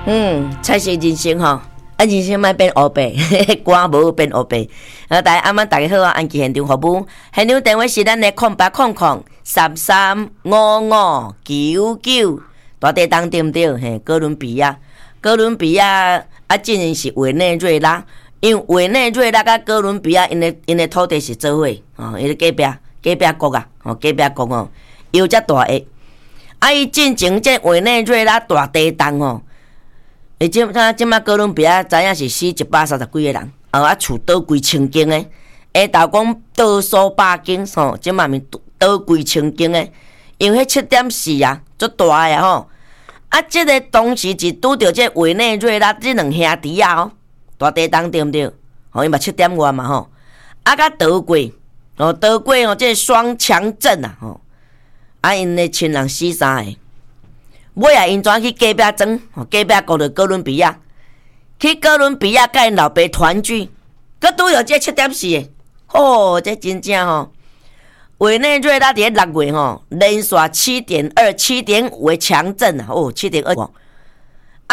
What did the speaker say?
才是人生吼。人生莫变黑白，歌无变黑白。大家好啊，安吉现场服务，现场电话是咱的0800335599，大地当对不对？嘿，哥伦比亚真是委内瑞拉，因为委内瑞拉甲哥伦比亚因的土地是做伙，因隔壁国啊，隔壁国哦，有遮大个。伊进前这委内瑞拉大地动吼。即马哥伦比亚知影是死130几个人，厝倒规千间诶，豆讲倒数百间吼，即马面倒规千间诶，因为迄7.4啊，足大诶吼。即个当时是拄着这委内瑞拉这两兄弟啊吼，大地动对毋对？因嘛7.5嘛吼，甲倒过这双强震啊吼，因的亲人死3个。尾啊，因怎去隔壁庄？隔壁国的哥伦比亚，去哥伦比亚甲因老爸团聚，佮拄着这7.4个，这真正吼。委内瑞拉伫6月吼，连续7.2、7.5个强震啊，7.2，